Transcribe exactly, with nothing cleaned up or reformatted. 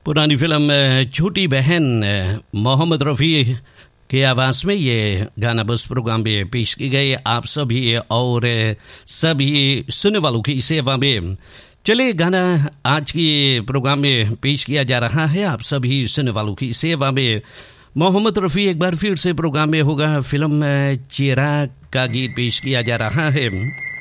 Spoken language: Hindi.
पुरानी फिल्म छोटी बहन मोहम्मद रफ़ी के आवाज़ में ये गाना बस प्रोग्राम में पेश की गई आप सभी और सभी सुनने वालों की सेवा में। चलिए गाना आज के प्रोग्राम में पेश किया जा रहा है आप सभी सुनने वालों की सेवा में। मोहम्मद रफ़ी एक बार फिर से प्रोग्राम में होगा, फिल्म चिराग का गीत पेश किया जा रहा है।